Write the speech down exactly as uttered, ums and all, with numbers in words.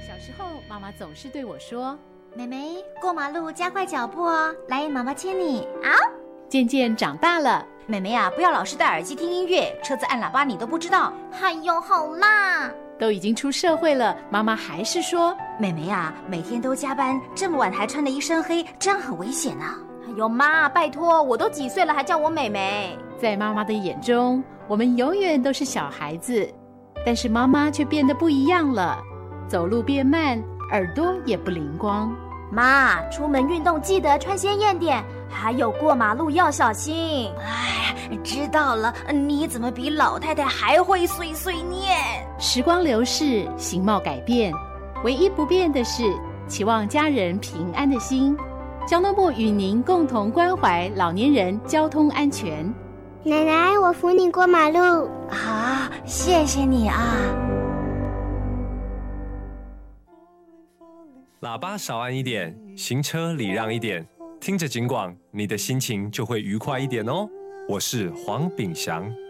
小时候，妈妈总是对我说：“ 妹妹，过马路加快脚步哦，来，妈妈牵你。”啊！ 渐渐长大了， 妹妹啊，不要老是戴耳机听音乐，车子按喇叭你都不知道。哎呦，好啦！ 都已经出社会了，妈妈还是说：“ 妹妹啊，每天都加班，这么晚还穿得一身黑，这样很危险啊。” 哎呦妈，拜托，我都几岁了还叫我妹妹？ 在妈妈的眼中，我们永远都是小孩子，但是妈妈却变得不一样了，走路变慢，耳朵也不灵光。 妈，出门运动记得穿鲜艳点，还有过马路要小心。 哎，知道了，你怎么比老太太还会碎碎念？ 时光流逝，形貌改变，唯一不变的是期望家人平安的心。交通部与您共同关怀老年人交通安全。 奶奶，我扶你过马路。 啊，谢谢你啊。 喇叭少按一点，行车礼让一点，听着警广，你的心情就会愉快一点哦。我是黄炳祥。